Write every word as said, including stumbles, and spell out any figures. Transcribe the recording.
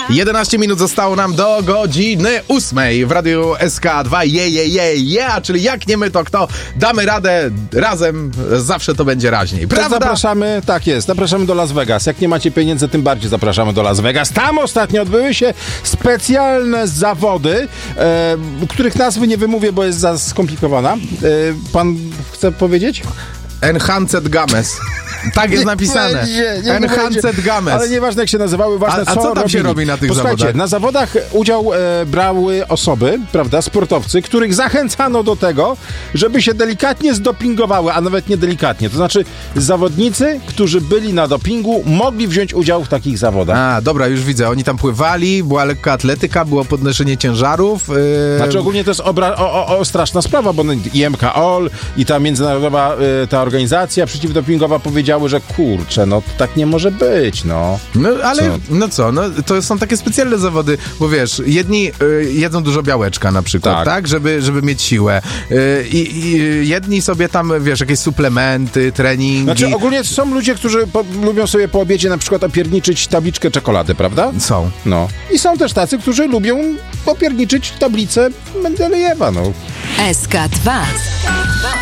jedenaście minut zostało nam do godziny ósmej w Radiu S K dwa. Je, je, je, je, czyli jak nie my, to kto? Damy radę razem, zawsze to będzie raźniej. Prawda? Prawda? Zapraszamy, tak jest, zapraszamy do Las Vegas. Jak nie macie pieniędzy, tym bardziej zapraszamy do Las Vegas. Tam ostatnio odbyły się specjalne zawody, e, których nazwy nie wymówię, bo jest za skomplikowana. E, pan chce powiedzieć? Enhanced Games. Tak jest napisane. Nie, nie Enhanced Games. Ale nieważne jak się nazywały, ważne A, a co co tam robili. się robi na tych Posłuchajcie, zawodach? na zawodach udział e, brały osoby, prawda, sportowcy, których zachęcano do tego, żeby się delikatnie zdopingowały, a nawet nie delikatnie. To znaczy zawodnicy, którzy byli na dopingu, mogli wziąć udział w takich zawodach. A, dobra, już widzę. Oni tam pływali, była lekka atletyka, było podnoszenie ciężarów. Yy... Znaczy ogólnie to jest obra- o, o, o straszna sprawa, bo I M K O L i ta międzynarodowa y, ta organizacja przeciwdopingowa powiedziały, że kurczę, no tak nie może być, no. No ale, Co? no co, no to są takie specjalne zawody, bo wiesz, jedni y, jedzą dużo białeczka na przykład, tak, Tak. Żeby, żeby mieć siłę. Y, i, I jedni sobie tam, wiesz, jakieś suplementy, treningi. Znaczy ogólnie są ludzie, którzy po, lubią sobie po obiedzie na przykład opierniczyć tabliczkę czekolady, prawda? Są. No. I są też tacy, którzy lubią opierniczyć tablicę Mendelejewa, no. S K dwa.